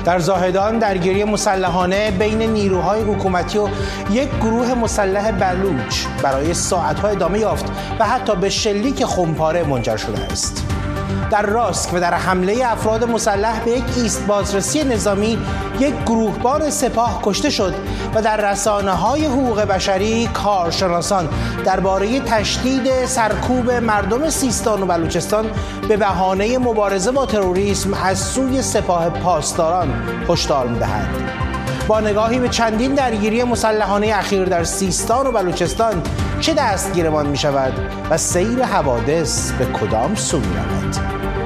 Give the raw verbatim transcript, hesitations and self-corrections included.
در زاهدان درگیری مسلحانه بین نیروهای حکومتی و یک گروه مسلح بلوچ برای ساعت‌ها ادامه یافت و حتی به شلیک خمپاره منجر شده است. در راسک و در حمله افراد مسلح به یک ایست بازرسی نظامی یک گروهبان سپاه کشته شد و در رسانه‌های حقوق بشری کارشناسان درباره تشدید سرکوب مردم سیستان و بلوچستان به بهانه مبارزه با تروریسم از سوی سپاه پاسداران هشدار می‌دهند. با نگاهی به چندین درگیری مسلحانه اخیر در سیستان و بلوچستان چه دستگیرمان می‌شود و سیر حوادث به کدام سو می‌رود؟